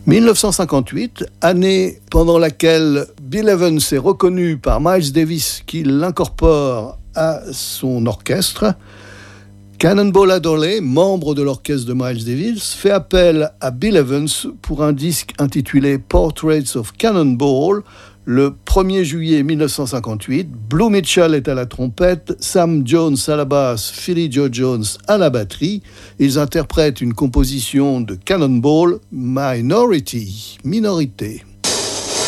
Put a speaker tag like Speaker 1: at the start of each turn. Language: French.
Speaker 1: 1958, année pendant laquelle Bill Evans est reconnu par Miles Davis qui l'incorpore à son orchestre. Cannonball Adderley, membre de l'orchestre de Miles Davis, fait appel à Bill Evans pour un disque intitulé Portraits of Cannonball. Le 1er juillet 1958, Blue Mitchell est à la trompette, Sam Jones à la basse, Philly Joe Jones à la batterie. Ils interprètent une composition de Cannonball, Minority, minorité.